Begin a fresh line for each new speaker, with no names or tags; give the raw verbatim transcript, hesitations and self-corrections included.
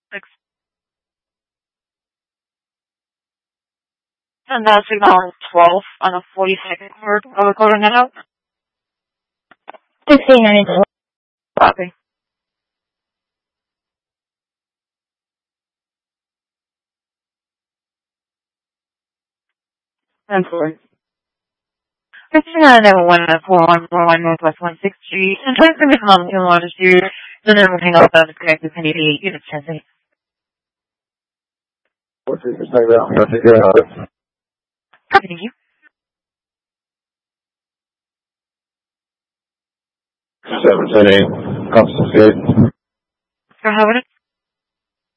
Six. And that's signal twelve on a forty-second word. Are we calling that out?
sixteen ninety-two.
Copy. ten four. fifteen ninety-one at four one four one Northwest one sixth Street. And trying to make a in Water Street. The number hang up on the connected to eighty-eight units ten six.
What's it? Just like that. I'm going to take it out.
Copy, thank you.
seven ten eight. Come to six.
So how would it?